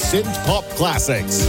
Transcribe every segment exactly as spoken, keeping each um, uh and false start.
synth pop classics.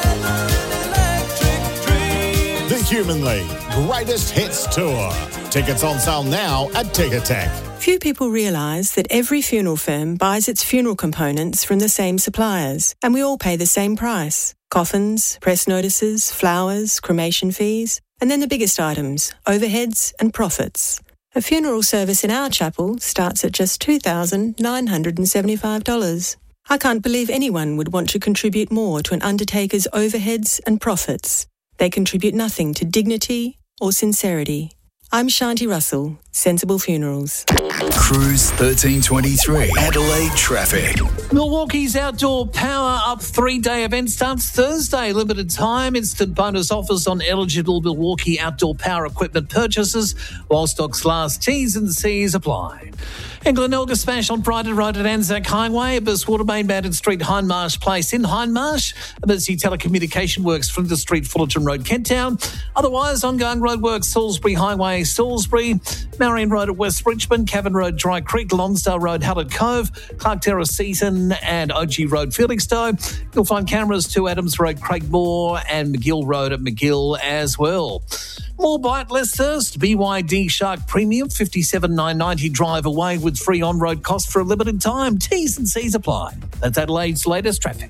The Human League Greatest Hits Tour. Tickets on sale now at Ticketek. Few people realise that every funeral firm buys its funeral components from the same suppliers, and we all pay the same price. Coffins, press notices, flowers, cremation fees, and then the biggest items, overheads and profits. A funeral service in our chapel starts at just two thousand nine hundred seventy-five dollars. I can't believe anyone would want to contribute more to an undertaker's overheads and profits. They contribute nothing to dignity or sincerity. I'm Shanti Russell, Sensible Funerals. Cruise thirteen twenty-three, Adelaide traffic. Milwaukee's Outdoor Power Up three-day event starts Thursday. Limited time, instant bonus offers on eligible Milwaukee Outdoor Power equipment purchases while stocks last. T's and C's apply. And Glenelga smash on Brighton Road at Anzac Highway, Abyss Watermain, Madden Street, Hindmarsh Place in Hindmarsh, Emergency Telecommunication Works, Flinders Street, Fullerton Road, Kent Town. Otherwise, ongoing roadworks, Salisbury Highway, Salisbury, Marion Road at West Richmond, Cavan Road, Dry Creek, Lonsdale Road, Hallett Cove, Clark Terrace, Seaton and O G Road, Felixstowe. You'll find cameras to Adams Road, Craigmore and McGill Road at McGill as well. More bite, less thirst. B Y D Shark Premium, fifty-seven thousand nine hundred ninety drive away with free on-road cost for a limited time. T's and C's apply. That's Adelaide's latest traffic.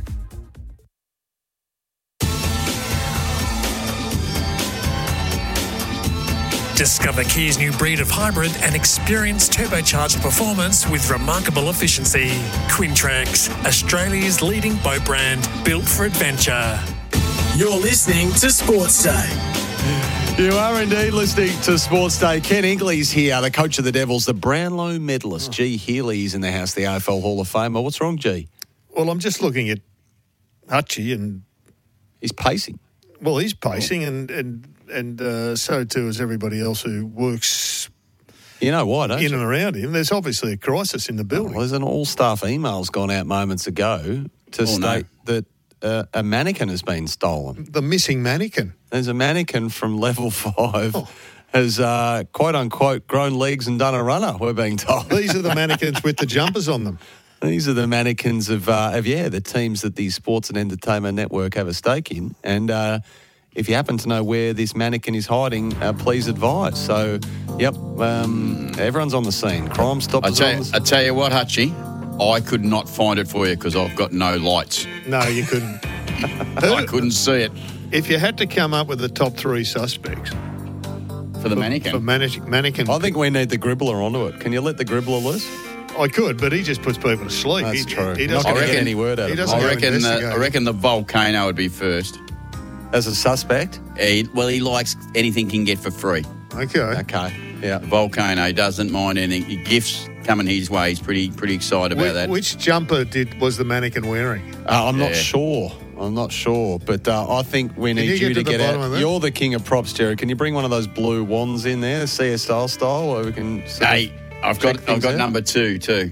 Discover Kia's new breed of hybrid and experience turbocharged performance with remarkable efficiency. Quintrax, Australia's leading boat brand, built for adventure. You're listening to Sports Day. You are indeed listening to Sports Day. Ken Ingley's here, the coach of the Devils, the Brownlow medalist. G. Healy's in the house, the A F L Hall of Famer. What's wrong, G? Well, I'm just looking at Hutchie and... He's pacing. Well, he's pacing and and, and uh, so too is everybody else who works you know why, don't in you? and around him. There's obviously a crisis in the building. Well, there's an all-staff email's gone out moments ago to Oh, state no. that uh, a mannequin has been stolen. The missing mannequin. There's a mannequin from level five oh. has, uh, quote-unquote, grown legs and done a runner, we're being told. These are the mannequins with the jumpers on them. These are the mannequins of, uh, of, yeah, the teams that the Sports and Entertainment Network have a stake in. And uh, if you happen to know where this mannequin is hiding, uh, please advise. So, yep, um, everyone's on the scene. Crime Stoppers I tell, on the I tell you what, Hutchie, I could not find it for you because I've got no lights. No, you couldn't. I couldn't see it. If you had to come up with the top three suspects... For the for, mannequin? For mannequin. mannequin. I think we need the Gribbler onto it. Can you let the Gribbler loose? I could, but he just puts people to sleep. That's he, true. He Not doesn't going to go- get any word out he of doesn't him. I go reckon, the, investigate. I reckon the volcano would be first. As a suspect? He, well, he likes anything he can get for free. Okay. Okay, yeah. The volcano doesn't mind anything. He gifts coming his way. He's pretty pretty excited about Wh- that. Which jumper did was the mannequin wearing? Uh, I'm not Yeah. sure. I'm not sure, but uh, I think we need you you, get to, to the get bottom out. of that? You're the king of props, Jerry. Can you bring one of those blue wands in there, C S R style, where we can? sort of Hey, I've check got I've things got out? number two too.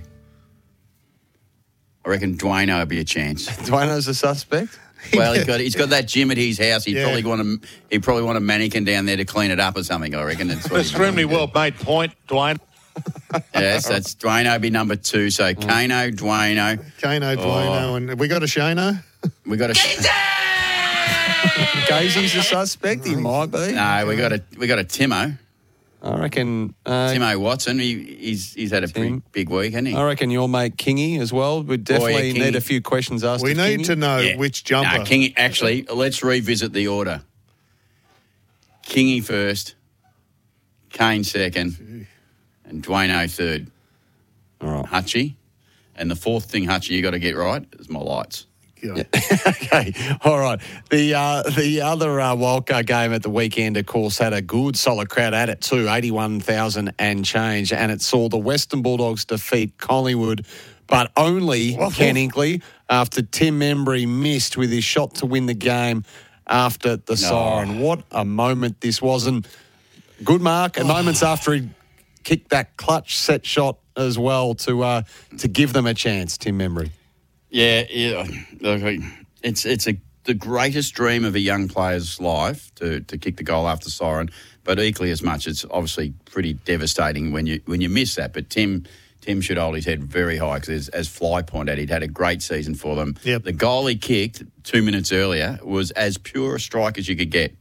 I reckon Dwayne would be a chance. Dwayno's a suspect. Well, he's got he's got that gym at his house. He'd Yeah. probably want a he'd probably want a mannequin down there to clean it up or something. I reckon that's what he'd Extremely want. well made point, Dwayne. Yes, that's Dwayne would be number two. So Kano, Dwayno. Kano, Dwayno, and have we got a Shano? We got a Gazy's a suspect. He might be. no. We got a we got a Timo. I reckon. Uh, Timo Watson. He, he's he's had a pretty Tim. big week, hasn't he? I reckon your mate Kingy as well. We definitely Kingy. need a few questions asked. We of need Kingy. to know Yeah. which jumper. No, Kingy, actually, let's revisit the order. Kingy first, Kane second, and Dwayno third. All right. Hutchie. And the fourth thing, Hutchie, you got to get right is my lights. Yeah. Okay, all right. The uh, the other uh, wildcard game at the weekend, of course, had a good solid crowd at it too, eighty-one thousand and change, and it saw the Western Bulldogs defeat Collingwood, but only, Ken Inkley, after Tim Membry missed with his shot to win the game after the siren. What a moment this was, and good mark, and moments after he kicked that clutch set shot as well to uh, to give them a chance, Tim Membry. Yeah, yeah. Look, it's it's a the greatest dream of a young player's life to, to kick the goal after siren, but equally as much, it's obviously pretty devastating when you when you miss that. But Tim Tim should hold his head very high because, as Fly pointed out, he'd had a great season for them. Yep. The goal he kicked two minutes earlier was as pure a strike as you could get.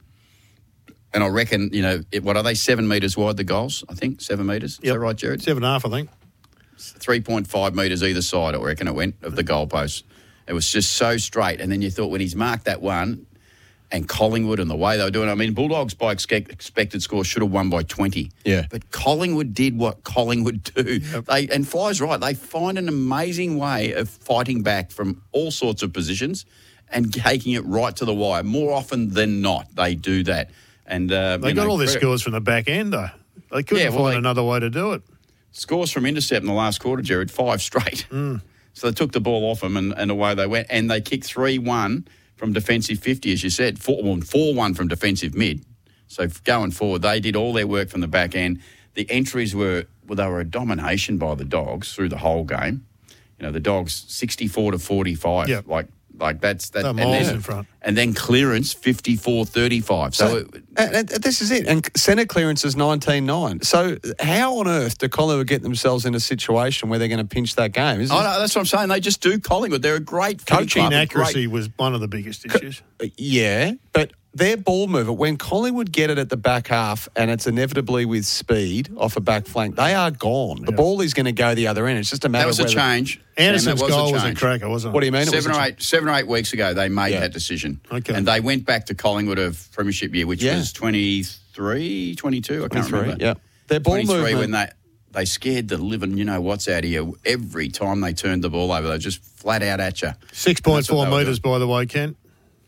And I reckon, you know, it, what are they, seven metres wide, the goals, I think? Seven metres? Is Yep. that right, Jared? Seven and a half, I think. three point five metres either side, I reckon it went, of the goalpost. It was just so straight. And then you thought when he's marked that one, and Collingwood and the way they were doing, I mean, Bulldogs by expect, expected score should have won by twenty. Yeah. But Collingwood did what Collingwood do. Yep. They And Fly's right. They find an amazing way of fighting back from all sorts of positions and taking it right to the wire. More often than not, they do that. And uh, They you got know, all their credit- scores from the back end, though. They couldn't Yeah, well, find they- another way to do it. Scores from intercept in the last quarter, Jared, five straight. Mm. So they took the ball off them and, and away they went. And they kicked three one from defensive fifty, as you said, four one from defensive mid. So going forward, they did all their work from the back end. The entries were, well, they were a domination by the Dogs through the whole game. You know, the Dogs sixty-four to forty-five. Yep. Like, like that's that. They're and miles then- in front. And then clearance thirty-four thirty-five. So, So, it, and, and this is it. And centre clearance is nineteen nine. So how on earth do Collingwood get themselves in a situation where they're going to pinch that game? Is oh, no, that's what I'm saying. They just do Collingwood. They're a great footy Coaching club, a accuracy great- was one of the biggest issues. Yeah, but their ball mover, when Collingwood get it at the back half and it's inevitably with speed off a back flank, they are gone. The Yeah. ball is going to go the other end. It's just a matter That was of a whether... change. Anderson's Sam, that goal was was a a change. cracker, wasn't it? What do you mean? It was Seven a or cha- eight, seven or eight weeks ago, they made Yeah. that decision. Okay. And they went back to Collingwood of Premiership year, which Yeah. was twenty-three, twenty-two, I can't twenty-three, remember. yeah. Their ball twenty-three movement... when they, they scared the living, you know what's out of you. Every time they turned the ball over, they just flat out at you. six point four That's what they were metres, by the way, Kent.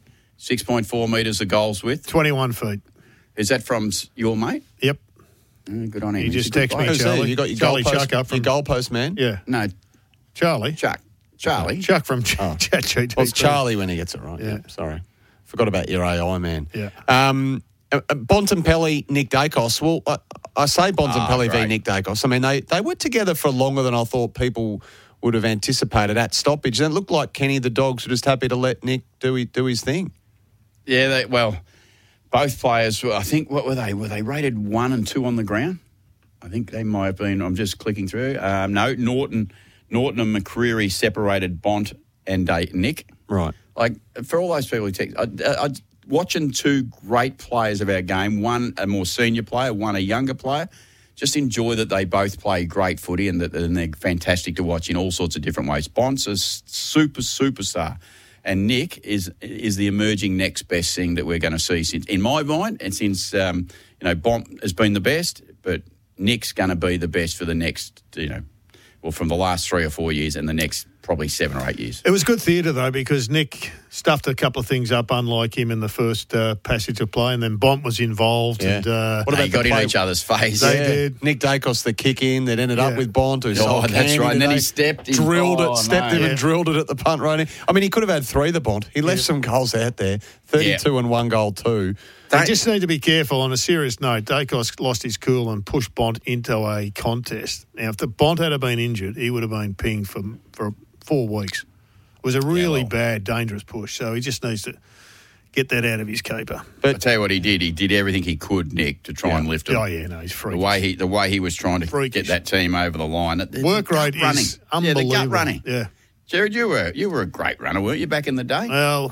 six point four metres of goals width. twenty-one feet. Is that from s- your mate? Yep. Mm, good on him. He He's just a good texted player. me, Who's Charlie. there? You got your Charlie goalpost, Chuck up from... your goalpost man? Yeah. No, Charlie. Chuck. Charlie. Chuck from Ch- Oh. Chat G T P. Well, it's Charlie when he gets it right. Yeah. Yeah. Sorry. Forgot about your A I, man. Yeah. Um, uh, uh, Bontempelli, Nick Dacos. Well, I, I say Bontempelli v great. Nick Dacos. I mean, they, they were together for longer than I thought people would have anticipated at stoppage. And it looked like Kenny the Dogs were just happy to let Nick do, he, do his thing. Yeah, they, well, both players, were- I think, what were they? Were they rated one and two on the ground? I think they might have been. I'm just clicking through. Um, no, Norton, Norton and McCreary separated Bont and uh, Nick. Right. Like, for all those people who text, I, I, I, watching two great players of our game, one a more senior player, one a younger player, just enjoy that they both play great footy and that and they're fantastic to watch in all sorts of different ways. Bont's a s- super, superstar. And Nick is is the emerging next best thing that we're going to see since, in my mind, and since um, you know Bont has been the best, but Nick's going to be the best for the next, you know, well, from the last three or four years and the next probably seven or eight years. It was good theatre, though, because Nick stuffed a couple of things up, unlike him in the first uh, passage of play, and then Bont was involved. Yeah. And uh, What about they got the in play- each other's face? They Yeah. did. Nick Dacos, the kick in that ended Yeah. up with Bont, who Oh, sold that's candy right. And then he today. stepped in. Drilled Oh, it, stepped no. him Yeah. and drilled it at the punt right in. I mean, he could have had three, the Bont. He left Yeah. some goals out there, thirty-two and one goal, two. They just need to be careful. On a serious note, Dacos lost his cool and pushed Bont into a contest. Now, if the Bont had been injured, he would have been pinged for for four weeks. It was a really well. bad, dangerous push. So he just needs to get that out of his keeper. I tell you what he did. He did everything he could, Nick, to try and lift him. Oh yeah, no, he's free. The way he, the way he was trying to Freakish. get that team over the line. The- the Work gut rate running. is Yeah, unbelievable. the gut running. Yeah. Jared, you were you were a great runner, weren't you, back in the day? Well,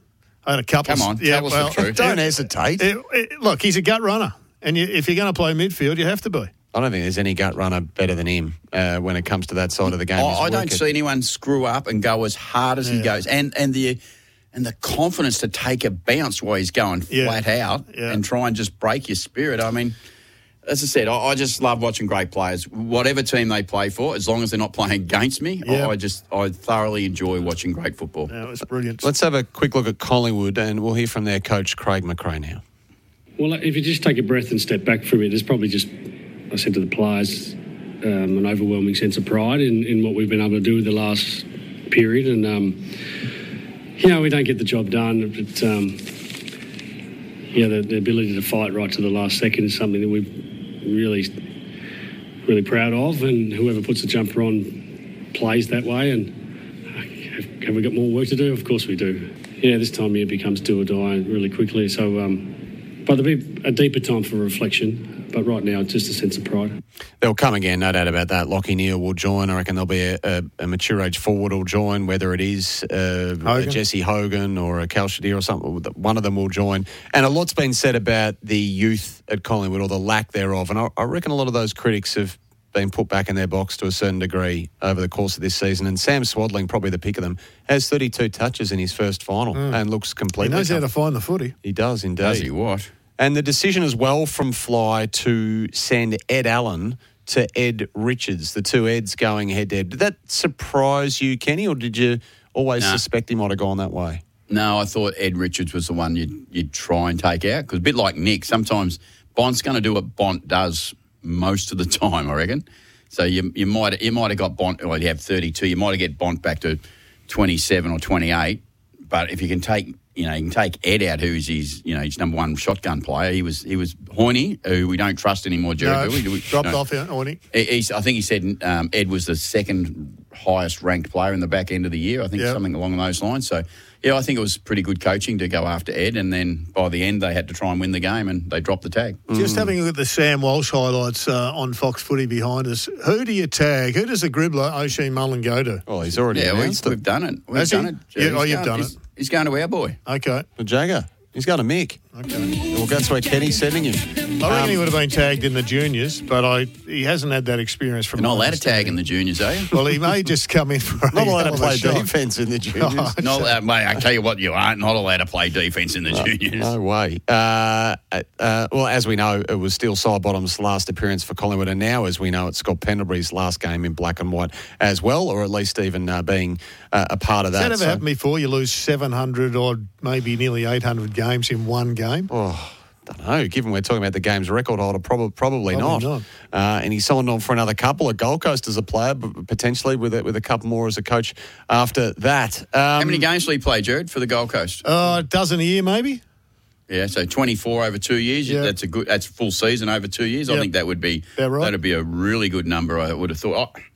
I had a couple. Come on, yeah, tell us well, the truth. Don't it- hesitate. it- it- look, he's a gut runner, and you, if you're going to play midfield, you have to be. I don't think there's any gut runner better than him uh, when it comes to that side of the game. I, His I don't work see anyone screw up and go as hard as he Yeah. goes, and and the and the confidence to take a bounce while he's going Yeah. flat out Yeah. and try and just break your spirit. I mean, as I said, I, I just love watching great players, whatever team they play for, as long as they're not playing against me. Yeah. I, I just I thoroughly enjoy watching great football. Yeah, it was brilliant. Let's have a quick look at Collingwood, and we'll hear from their coach, Craig McRae, now. Well, if you just take a breath and step back from it, there's probably just, I said to the players, um, an overwhelming sense of pride in, in what we've been able to do the last period. And, um, you know, we don't get the job done, but, um, yeah, the, the ability to fight right to the last second is something that we're really, really proud of. And whoever puts the jumper on plays that way. And have, have we got more work to do? Of course we do. Yeah, this time of year becomes do or die really quickly. So, um, but there'll be a deeper time for reflection but right now, it's just a sense of pride. They'll come again, no doubt about that. Lockie Neal will join. I reckon there'll be a, a, a mature age forward will join, whether it is uh, a Jesse Hogan or a Cal Shadir or something. One of them will join. And a lot's been said about the youth at Collingwood or the lack thereof. And I, I reckon a lot of those critics have been put back in their box to a certain degree over the course of this season. And Sam Swadling, probably the pick of them, has thirty-two touches in his first final mm. and looks completely... He knows how to find the footy. He does, indeed. Does he what? And the decision as well from Fly to send Ed Allen to Ed Richards, the two Eds going head-to-head. Did that surprise you, Kenny, or did you always nah. suspect he might have gone that way? No, I thought Ed Richards was the one you'd, you'd try and take out, because a bit like Nick, sometimes Bont's going to do what Bont does most of the time, I reckon. So you you might you might have got Bont, well, you have thirty-two, you might have get Bont back to twenty-seven or twenty-eight, but if you can take... You know, you can take Ed out, who's his, you know, his number one shotgun player. He was, he was Hoyne, who we don't trust anymore. Jerry, no, do we? we? dropped no. off, yeah, Hoyne. He, he's, I think he said um, Ed was the second highest ranked player in the back end of the year. I think yep. something along those lines. So, yeah, I think it was pretty good coaching to go after Ed, and then by the end they had to try and win the game, and they dropped the tag. Just mm. having a look at the Sam Walsh highlights uh, on Fox Footy behind us. Who do you tag? Who does the dribbler Oisin Mullen go to? Oh, he's already yeah, announced we've, it. we've done it. We've Has done he? it. Yeah, He's oh, you've going, done he's, it. He's going to our boy. Okay. The Jagger. He's got a Mick. Okay. Well, that's where Kenny's sending him. I reckon um, he would have been tagged in the juniors, but I he hasn't had that experience from. You're not allowed to tag in the juniors, are you? Well, he may just come in for. Not a allowed to play shot. defence in the juniors. Oh, not allowed, mate, I tell you what, you aren't not allowed to play defence in the no, juniors. No way. Uh, uh, well, as we know, it was Steele Sidebottom's last appearance for Collingwood, and now, as we know, it's Scott Pendlebury's last game in black and white as well, or at least even uh, being uh, a part of that. Has that ever so. happened before? You lose seven hundred or maybe nearly eight hundred games in one game? Oh, don't know. Given we're talking about the game's record holder, probably probably, probably not. not. Uh, and he signed on for another couple at Gold Coast as a player, but potentially with a, with a couple more as a coach after that. Um, How many games will he play, Jared, for the Gold Coast? Uh, a dozen a year, maybe. Yeah, so twenty-four over two years. Yeah. That's a good. That's full season over two years. Yep. I think that would be right. that'd be a really good number. I would have thought. Oh,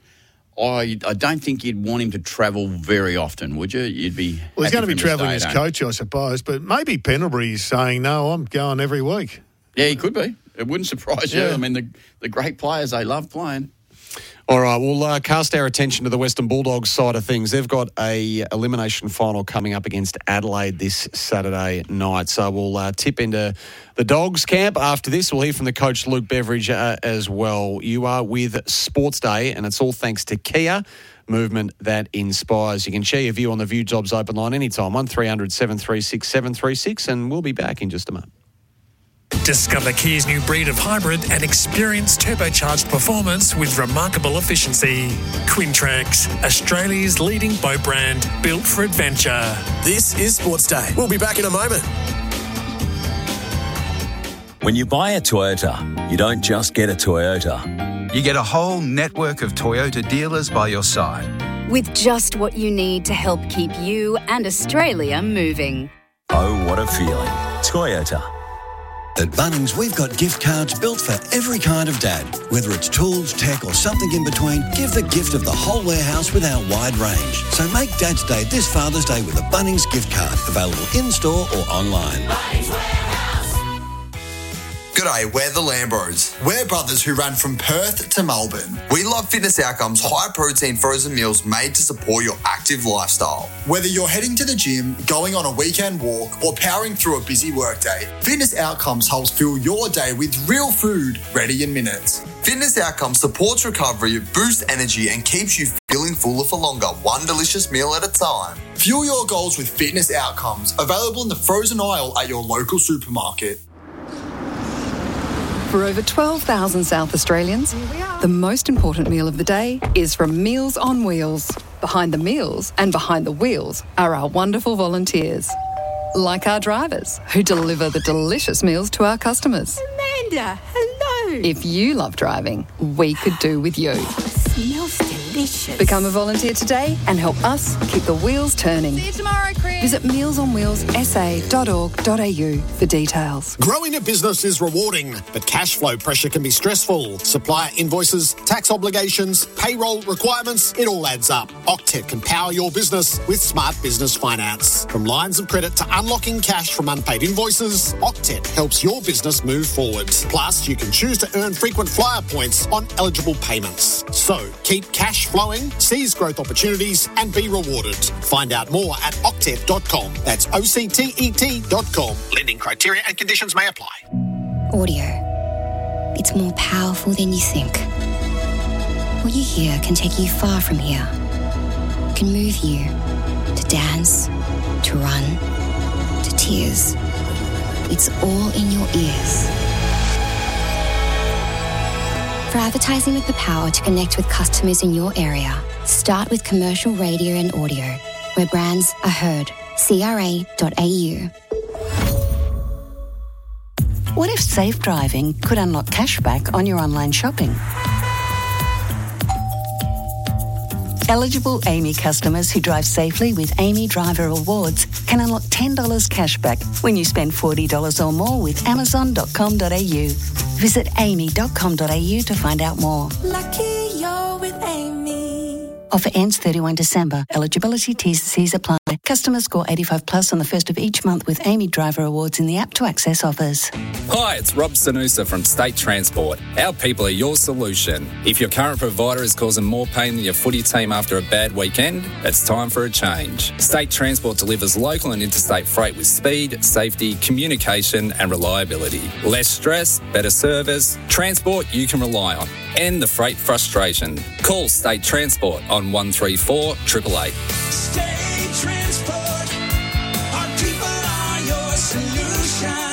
I I don't think you'd want him to travel very often, would you? You'd be. Well, he's going to be travelling as home. coach, I suppose, but maybe Pendlebury's saying, no, I'm going every week. Yeah, he could be. It wouldn't surprise Yeah. you. I mean, the the great players, they love playing. All right, we'll uh, cast our attention to the Western Bulldogs side of things. They've got a elimination final coming up against Adelaide this Saturday night. So we'll uh, tip into the Dogs camp. After this, we'll hear from the coach, Luke Beveridge, uh, as well. You are with Sports Day, and it's all thanks to Kia, movement that inspires. You can share your view on the View Jobs open line anytime, one three hundred seven three six seven three six, and we'll be back in just a moment. Discover Kia's new breed of hybrid and experience turbocharged performance with remarkable efficiency. Quintrax, Australia's leading boat brand, built for adventure. This is Sports Day. We'll be back in a moment. When you buy a Toyota, you don't just get a Toyota. You get a whole network of Toyota dealers by your side. With just what you need to help keep you and Australia moving. Oh, what a feeling. Toyota. At Bunnings, we've got gift cards built for every kind of dad. Whether it's tools, tech or something in between, give the gift of the whole warehouse with our wide range. So make Dad's Day this Father's Day with a Bunnings gift card. Available in-store or online. Bunnings Warehouse. G'day, we're the Lambros. We're brothers who ran from Perth to Melbourne. We love Fitness Outcomes high-protein frozen meals made to support your active lifestyle. Whether you're heading to the gym, going on a weekend walk, or powering through a busy workday, Fitness Outcomes helps fuel your day with real food ready in minutes. Fitness Outcomes supports recovery, boosts energy, and keeps you feeling fuller for longer, one delicious meal at a time. Fuel your goals with Fitness Outcomes, available in the frozen aisle at your local supermarket. For over twelve thousand South Australians, the most important meal of the day is from Meals on Wheels. Behind the meals and behind the wheels are our wonderful volunteers, like our drivers who deliver the delicious meals to our customers. Amanda, hello. If you love driving, we could do with you. Oh, it smells delicious. delicious. Become a volunteer today and help us keep the wheels turning. See you tomorrow, Chris. Visit meals on wheels s a dot org dot a u for details. Growing a business is rewarding, but cash flow pressure can be stressful. Supplier invoices, tax obligations, payroll requirements, it all adds up. Octet can power your business with smart business finance. From lines of credit to unlocking cash from unpaid invoices, Octet helps your business move forward. Plus, you can choose to earn frequent flyer points on eligible payments. So, keep cash flowing, seize growth opportunities, and be rewarded. Find out more at octet dot com. That's O C T E T dot com. Lending criteria and conditions may apply. Audio. It's more powerful than you think. What you hear can take you far from here. It can move you to dance, to run, to tears. It's all in your ears. For advertising with the power to connect with customers in your area, start with commercial radio and audio, where brands are heard. C R A dot A U. What if safe driving could unlock cashback on your online shopping? Eligible A M I customers who drive safely with A M I Driver Awards can unlock ten dollars cashback when you spend forty dollars or more with amazon dot com dot a u. Visit a m i dot com dot a u to find out more. Lucky you're with Amy. Offer ends thirty-first December. Eligibility T's and C's apply. Customers score eighty-five plus on the first of each month with A M I Driver Awards in the app to access offers. Hi, it's Rob Sanusa from State Transport. Our people are your solution. If your current provider is causing more pain than your footy team after a bad weekend, it's time for a change. State Transport delivers local and interstate freight with speed, safety, communication and reliability. Less stress, better service, transport you can rely on. End the freight frustration. Call State Transport on one three four, eight eight eight. State Transport. Our people are your solution.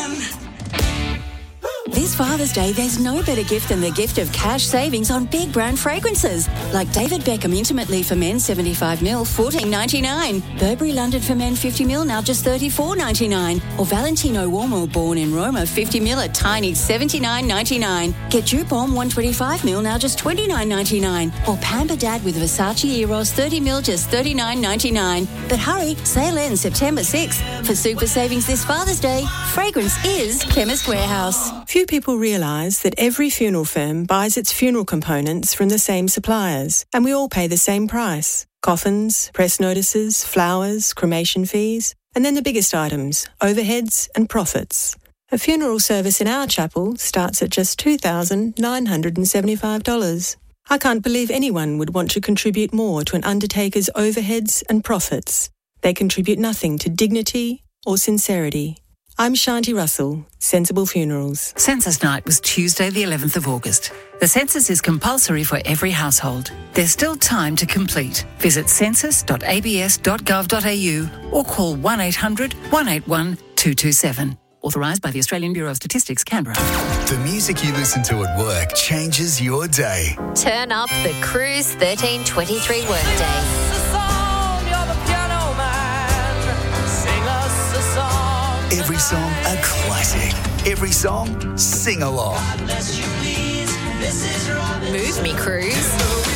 This Father's Day, there's no better gift than the gift of cash savings on big brand fragrances. Like David Beckham Intimately for Men seventy-five mil, fourteen ninety-nine. Burberry London for Men fifty mil, now just thirty-four ninety-nine. Or Valentino Uomo Born in Roma fifty mil at tiny seventy-nine ninety-nine. Get Dupont one twenty-five mil, now just twenty-nine ninety-nine. Or Pamper Dad with Versace Eros thirty mil, just thirty-nine ninety-nine. But hurry, sale ends September sixth. For super savings this Father's Day, fragrance is Chemist Warehouse. Few people realise that every funeral firm buys its funeral components from the same suppliers, and we all pay the same price. Coffins, press notices, flowers, cremation fees, and then the biggest items, overheads and profits. A funeral service in our chapel starts at just two thousand nine hundred seventy-five dollars. I can't believe anyone would want to contribute more to an undertaker's overheads and profits. They contribute nothing to dignity or sincerity. I'm Shanti Russell, Sensible Funerals. Census night was Tuesday the eleventh of August. The census is compulsory for every household. There's still time to complete. Visit census dot a b s dot gov dot a u or call one eight hundred, one eight one, two two seven. Authorised by the Australian Bureau of Statistics, Canberra. The music you listen to at work changes your day. Turn up the Cruise thirteen twenty-three workday. Every song a classic. Every song, sing along. Move me, Cruise.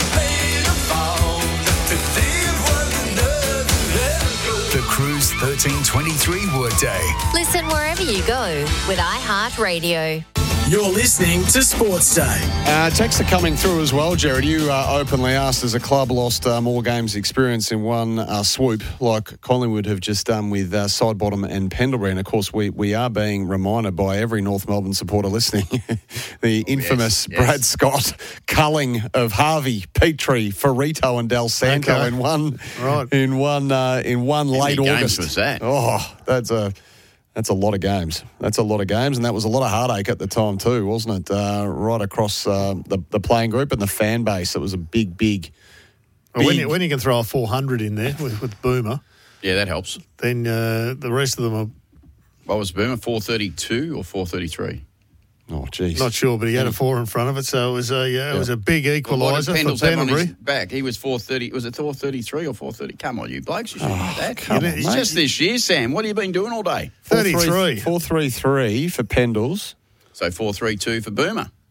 The Cruise thirteen twenty-three workday. Listen wherever you go with iHeartRadio. You're listening to Sports Day. Uh, texts are coming through as well, Jared. You uh, openly asked, as a club lost uh, more games experience in one uh, swoop, like Collingwood have just done with uh, Sidebottom and Pendlebury. And, of course, we, we are being reminded by every North Melbourne supporter listening, the oh, infamous yes, yes. Brad Scott culling of Harvey, Petrie, Ferrito and Del Santo okay. in one, right. in one, uh, in one late How many August. Games was that? Oh, that's a... That's a lot of games. That's a lot of games, and that was a lot of heartache at the time too, wasn't it? Uh, right across uh, the, the playing group and the fan base. It was a big, big... Well, big when, you, when you can throw a four hundred in there with, with Boomer... Yeah, that helps. Then uh, the rest of them are... What was Boomer, four thirty-two or four thirty-three? Oh, geez. Not sure, but he had a four in front of it, so it was a, yeah, it was a big equaliser well, for Pendlebury. Pendlebury. Back, he was four thirty. Was it four thirty-three or four thirty? Come on, you blokes, you should oh, know that. Come it's on, just this year, Sam. What have you been doing all day? thirty-three. four three three for Pendles. So four three two for Boomer. Yep.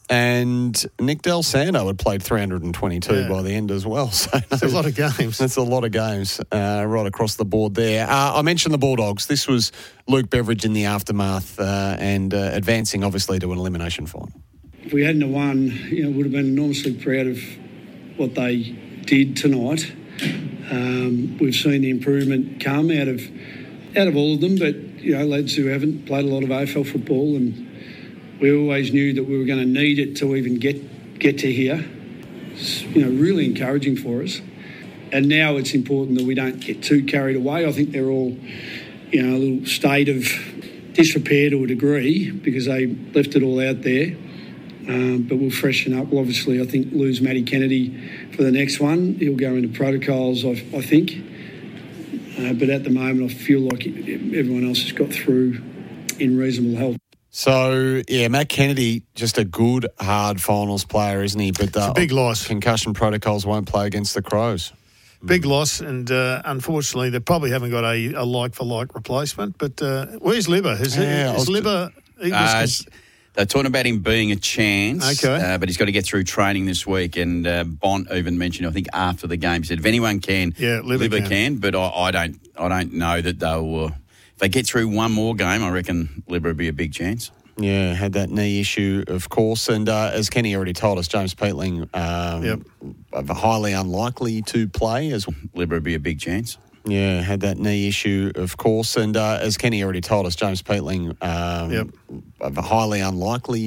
and Nick Del Santo had played three hundred twenty-two Yeah. by the end as well. So That's a lot of games. That's a lot of games uh, right across the board there. Uh, I mentioned the Bulldogs. This was Luke Beveridge in the aftermath uh, and uh, advancing, obviously, to an elimination final. If we hadn't have won, you know, would have been enormously proud of what they did tonight. Um, we've seen the improvement come out of out of all of them, but you know, lads who haven't played a lot of A F L football, and we always knew that we were going to need it to even get get to here. It's, you know, really encouraging for us. And now it's important that we don't get too carried away. I think they're all, you know, a little state of disrepair to a degree because they left it all out there. Um, but we'll freshen up. We'll obviously, I think, lose Matty Kennedy for the next one. He'll go into protocols, I, I think. Uh, but at the moment, I feel like everyone else has got through in reasonable health. So, yeah, Matt Kennedy, just a good, hard finals player, isn't he? But uh, a big loss. Concussion protocols won't play against the Crows. Big loss, and uh, unfortunately, they probably haven't got a, a like-for-like replacement. But uh, where's Libba? Is, Yeah, I is was- Libba... he was Uh, cons- they're talking about him being a chance, Okay. uh, but he's got to get through training this week. And uh, Bont even mentioned, I think, after the game, he said, if anyone can, Yeah, Libba Libba can. can. But I, I don't I don't know that they'll... Uh, if they get through one more game, I reckon Libba will be a big chance. Yeah, had that knee issue, of course. And uh, as Kenny already told us, James Peatling, um, Yep. highly unlikely to play as Libba will be a big chance. Yeah, had that knee issue, of course. And uh, as Kenny already told us, James Peatling, um, Yep. highly unlikely